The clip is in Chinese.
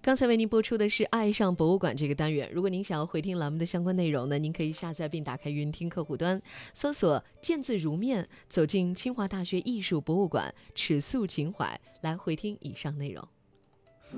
刚才为您播出的是《爱上博物馆》这个单元。如果您想要回听栏目的相关内容呢，您可以下载并打开云听客户端，搜索见字如面，走进清华大学艺术博物馆，尺素情怀，来回听以上内容。